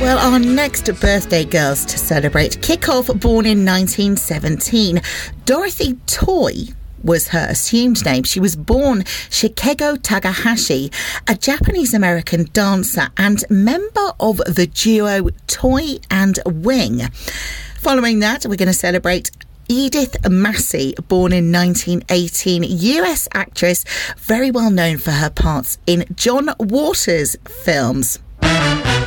Well, our next birthday girls to celebrate kick off, born in 1917. Dorothy Toy was her assumed name. She was born Shikego Takahashi, a Japanese-American dancer and member of the duo Toy and Wing. Following that, we're going to celebrate Edith Massey, born in 1918, US actress, very well known for her parts in John Waters films.